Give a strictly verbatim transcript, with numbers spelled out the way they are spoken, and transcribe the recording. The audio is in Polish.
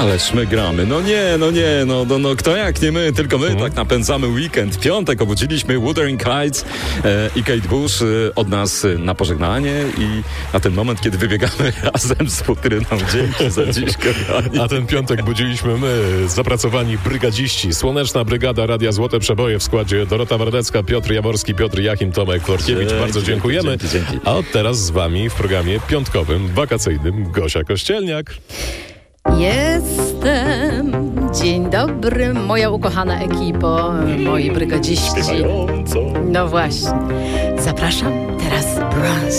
Ależ my gramy. No nie, no nie, no, no, no kto jak nie my, tylko my Mhm. tak napędzamy weekend. Piątek obudziliśmy Wuthering Heights e, i Kate Bush e, od nas e, na pożegnanie i na ten moment, kiedy wybiegamy razem z futryną. Dzięki za dziś, kochani. A ten piątek budziliśmy my, zapracowani brygadziści. Słoneczna Brygada Radia Złote Przeboje w składzie Dorota Wardecka, Piotr Jaworski, Piotr Jachim, Tomek Florkiewicz. Dzięki, Bardzo dziękujemy. dzięki, dzięki. A od teraz z wami w programie piątkowym, wakacyjnym Gosia Kościelniak. Jestem. Dzień dobry, moja ukochana ekipo, moi brygadziści. No właśnie. Zapraszam teraz Bronze.